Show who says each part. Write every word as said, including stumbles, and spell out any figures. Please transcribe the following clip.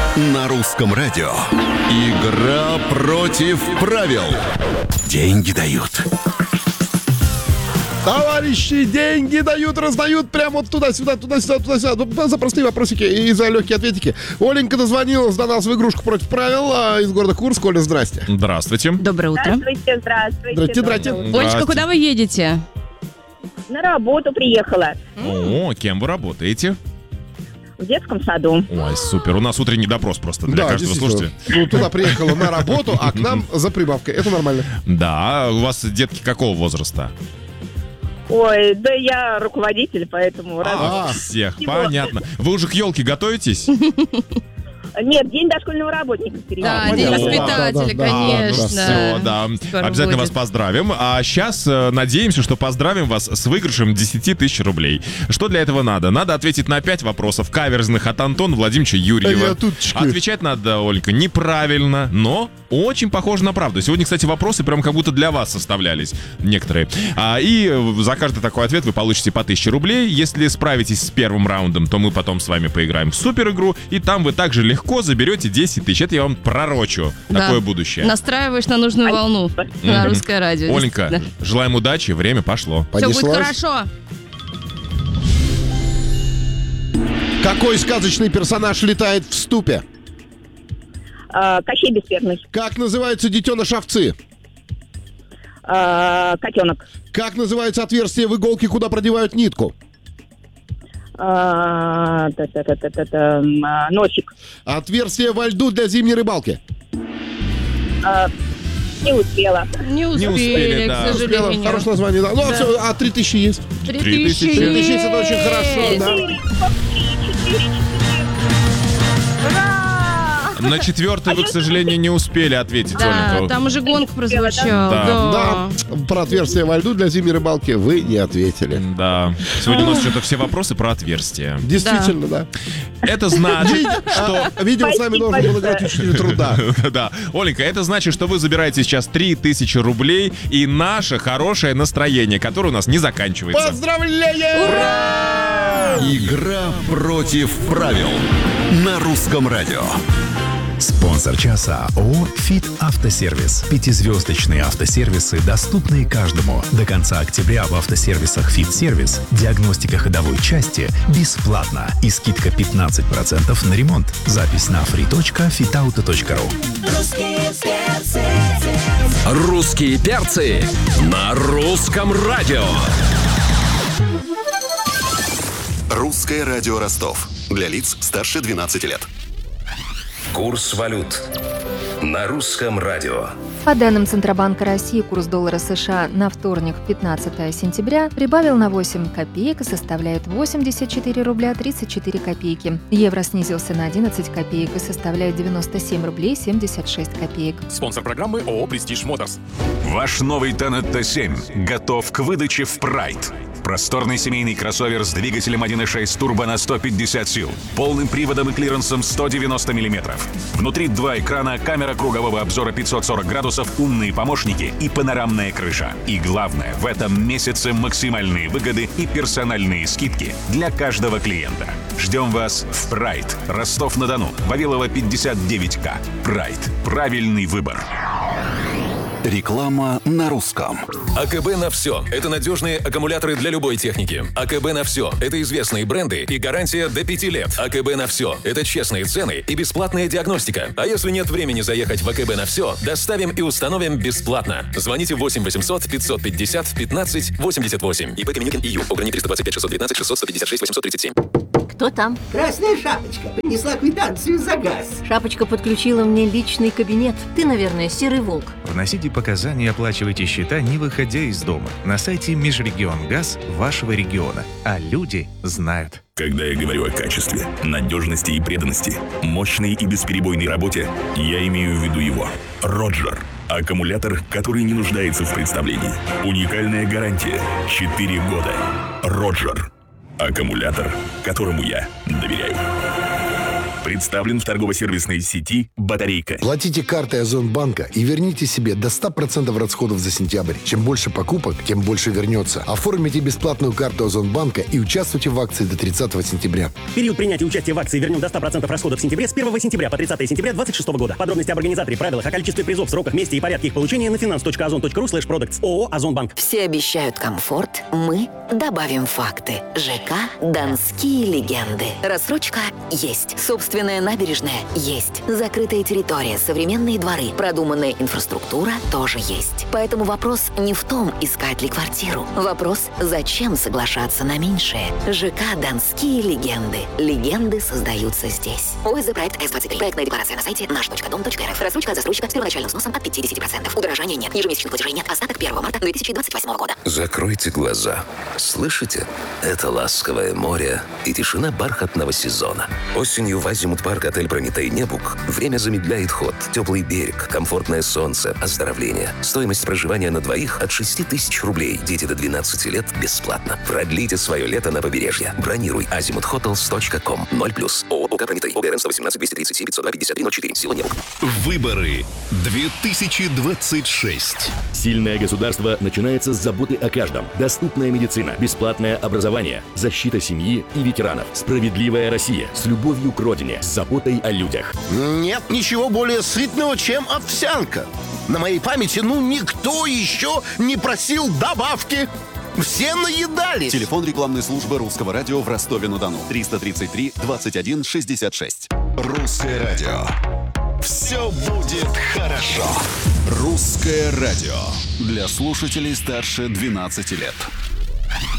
Speaker 1: На русском радио. Игра против правил. Деньги дают.
Speaker 2: Товарищи, деньги дают, раздают прямо вот туда-сюда, туда-сюда, туда-сюда. За простые вопросики и за легкие ответики. Оленька дозвонилась до нас в игрушку против правил из города Курск. Оля, здрасте.
Speaker 3: Здравствуйте.
Speaker 4: Доброе утро.
Speaker 5: Здравствуйте, здравствуйте.
Speaker 2: Здрасте, здрасте.
Speaker 4: Олечка, куда вы едете?
Speaker 5: На работу приехала.
Speaker 3: О, кем вы работаете?
Speaker 5: В детском саду.
Speaker 3: Ой, супер. У нас утренний допрос просто для
Speaker 2: Да,
Speaker 3: каждого слушателя.
Speaker 2: Ну, туда приехала на работу, а к нам за прибавкой. Это нормально.
Speaker 3: Да, у вас детки какого возраста?
Speaker 5: Ой, да я руководитель, поэтому...
Speaker 2: А,
Speaker 5: рад-
Speaker 3: Всех,
Speaker 5: Всего.
Speaker 3: понятно. Вы уже к елке готовитесь?
Speaker 5: Нет, день дошкольного работника впереди.
Speaker 4: Да,
Speaker 2: понятно.
Speaker 4: день
Speaker 2: Да,
Speaker 4: воспитателя,
Speaker 2: да, да, да.
Speaker 4: конечно.
Speaker 3: Ну все, да.
Speaker 4: Скоро
Speaker 3: Обязательно
Speaker 4: будет.
Speaker 3: вас поздравим. А сейчас э, надеемся, что поздравим вас с выигрышем десять тысяч рублей. Что для этого надо? Надо ответить на пять вопросов каверзных от Антона Владимировича Юрьева.
Speaker 2: Я туточки.
Speaker 3: Отвечать надо, Ольга, неправильно, но очень похоже на правду. Сегодня, кстати, вопросы прям как будто для вас составлялись некоторые. А, и за каждый такой ответ вы получите по тысяче рублей. Если справитесь с первым раундом, то мы потом с вами поиграем в супер игру, и там вы также легко заберете десять тысяч. Это я вам пророчу.
Speaker 4: Да.
Speaker 3: Такое будущее.
Speaker 4: Настраиваешь на нужную волну на русское радио.
Speaker 3: Оленька,
Speaker 4: действительно.
Speaker 3: желаем удачи, время пошло.
Speaker 4: Все будет
Speaker 2: Понеслась.
Speaker 4: хорошо.
Speaker 2: Какой сказочный персонаж летает в ступе?
Speaker 5: А, Кощей Бессмертный.
Speaker 2: Как называются детеныш-овцы?
Speaker 5: А, Котенок.
Speaker 2: Как называется отверстие в иголке, куда продевают нитку?
Speaker 5: А, та-та-та-та-та, м, а, Носик.
Speaker 2: Отверстие во льду для зимней рыбалки.
Speaker 5: А, Не успела.
Speaker 4: Не успели,
Speaker 3: успели, да.
Speaker 4: к сожалению.
Speaker 2: Хорошее название, да. Ну, а всё, а три тысячи есть.
Speaker 4: Три
Speaker 3: Три
Speaker 4: тысячи
Speaker 3: тысячи.
Speaker 2: Три тысячи это очень
Speaker 4: есть.
Speaker 2: хорошо, да.
Speaker 5: Четыре, четыре, четыре. Ура!
Speaker 3: На четвертый вы, к сожалению, не успели ответить,
Speaker 4: Да,
Speaker 3: Оленька.
Speaker 4: там уже гонг прозвучал.
Speaker 3: Да.
Speaker 4: Да.
Speaker 2: Да, про отверстие во льду для зимней рыбалки вы не ответили.
Speaker 3: Да. Сегодня у нас что-то все вопросы про отверстия.
Speaker 2: Действительно, да.
Speaker 3: Это значит, что...
Speaker 2: А, видимо, с нами
Speaker 5: Спасибо
Speaker 2: должен был
Speaker 5: большое.
Speaker 2: играть учитель труда.
Speaker 3: Да. Оленька, это значит, что вы забираете сейчас три тысячи рублей и наше хорошее настроение, которое у нас не заканчивается.
Speaker 2: Поздравляем!
Speaker 1: Игра против правил. На русском радио.
Speaker 6: Спонсор часа ООО «Фит Автосервис». Пятизвездочные автосервисы, доступные каждому. До конца октября в автосервисах «Фит Сервис» диагностика ходовой части бесплатна и скидка пятнадцать процентов на ремонт. Запись на фри точка фитауто точка ру.
Speaker 1: Русские перцы на русском радио. Русское радио Ростов. Для лиц старше двенадцати лет.
Speaker 7: Курс валют на русском радио.
Speaker 8: По данным Центробанка России, курс доллара США на вторник, пятнадцатое сентября, прибавил на восемь копеек и составляет восемьдесят четыре рубля тридцать четыре копейки. Евро снизился на одиннадцать копеек и составляет девяносто семь рублей семьдесят шесть копеек.
Speaker 9: Спонсор программы ООО «Престиж Моторс».
Speaker 7: Ваш новый Тенет Т семь готов к выдаче в Прайд. Просторный семейный кроссовер с двигателем один и шесть турбо на сто пятьдесят сил, полным приводом и клиренсом сто девяносто миллиметров. Внутри два экрана, камера кругового обзора пятьсот сорок градусов, умные помощники и панорамная крыша. И главное, в этом месяце максимальные выгоды и персональные скидки для каждого клиента. Ждем вас в Прайд. Ростов-на-Дону. Вавилова пятьдесят девять К. Прайд. Правильный выбор.
Speaker 1: Реклама на русском.
Speaker 9: АКБ на все. Это надежные аккумуляторы для любой техники. АКБ на все. Это известные бренды и гарантия до пяти лет. АКБ на все. Это честные цены и бесплатная диагностика. А если нет времени заехать в АКБ на все, доставим и установим бесплатно. Звоните восемь восемьсот пятьсот пятьдесят пятнадцать восемьдесят восемь. ИП Каменюкин ИЮ. Ограничение триста двадцать пять шестьсот девятнадцать шестьсот сто пятьдесят шесть восемьсот тридцать семь.
Speaker 10: Кто там?
Speaker 11: Красная шапочка принесла квитанцию за газ.
Speaker 10: Шапочка подключила мне личный кабинет. Ты, наверное, серый волк.
Speaker 12: Вносите показания и оплачивайте счета, не выходя из дома. На сайте Межрегионгаз вашего региона. А люди знают.
Speaker 7: Когда я говорю о качестве, надежности и преданности, мощной и бесперебойной работе, я имею в виду его. Роджер. Аккумулятор, который не нуждается в представлении. Уникальная гарантия. четыре года. Роджер. Аккумулятор, которому я доверяю.
Speaker 6: представлен в торгово-сервисной сети «Батарейка».
Speaker 13: Платите картой Озонбанка и верните себе до ста процентов расходов за сентябрь. Чем больше покупок, тем больше вернется. Оформите бесплатную карту Озонбанка и участвуйте в акции до тридцатого сентября.
Speaker 14: Период принятия участия в акции вернем до ста процентов расходов в сентябре с первого сентября по тридцатое сентября двадцать шестого года. Подробности об организаторе, правилах, о количестве призов, сроках, месте и порядке их получения на finance точка озон точка ру слэш продуктс. ООО «Озонбанк».
Speaker 15: Все обещают комфорт, мы добавим факты. ЖК «Донские легенды». Рассрочка есть. Собственная набережная есть. Закрытая территория, современные дворы, продуманная инфраструктура тоже есть. Поэтому вопрос не в том, искать ли квартиру. Вопрос, зачем соглашаться на меньшее. ЖК «Донские легенды». Легенды создаются здесь. ОСЗ проект эс двадцать три. Проектная декларация на сайте наш точка дом точка рф. Рассрочка от застройщика с первоначальным сносом от пятьдесят процентов. Удорожания нет. Ежемесячных платежей нет. Остаток первого марта две тысячи двадцать восьмого года.
Speaker 16: Закройте глаза. Слышите? Это ласковое море и тишина бархатного сезона. Осенью в Азимут-парк отель «Прометей Небук» время замедляет ход. Теплый берег, комфортное солнце, оздоровление. Стоимость проживания на двоих от шести тысяч рублей. Дети до двенадцати лет бесплатно. Продлите свое лето на побережье. Бронируй азимут хотелс точка ком. ноль плюс. ООО «ОК Прометей». ОГРН сто восемнадцать двести тридцать семь пятьсот два пятьдесят три ноль четыре. Сила Небук.
Speaker 6: Выборы две тысячи двадцать шесть.
Speaker 17: Сильное государство начинается с заботы о каждом. Доступная медицина, бесплатное образование, защита семьи и ветеранов. Справедливая Россия с любовью к родине, с заботой о людях.
Speaker 18: Нет ничего более сытного, чем овсянка. На моей памяти, ну, никто еще не просил добавки. Все наедались.
Speaker 1: Телефон рекламной службы Русского радио в Ростове-на-Дону. триста тридцать три двадцать один шестьдесят шесть. Русское радио. Все будет хорошо. Русское радио. Для слушателей старше двенадцати лет.